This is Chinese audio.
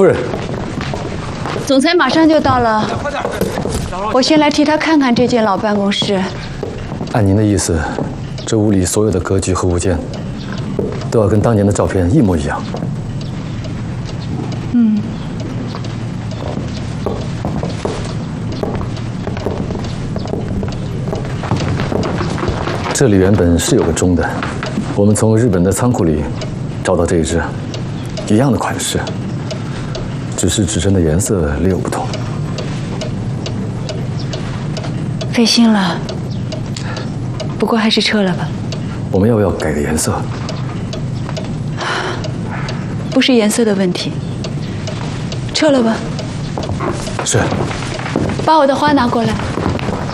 夫人， 总裁马上就到了，我先来替他看看这间老办公室。 按您的意思，这屋里所有的格局和物件都要跟当年的照片一模一样。这里原本是有个钟的，我们从日本的仓库里找到这一只，一样的款式，只是指针的颜色略有不同。 费心了，不过还是撤了吧。 我们要不要改个颜色？ 不是颜色的问题，撤了吧。 是。 把我的花拿过来。